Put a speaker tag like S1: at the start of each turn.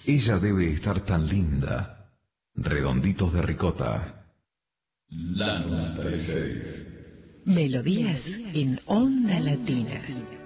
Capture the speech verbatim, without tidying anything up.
S1: Ella debe estar tan linda. Redonditos de ricota.
S2: La noventa y seis.
S3: Melodías en Onda Latina.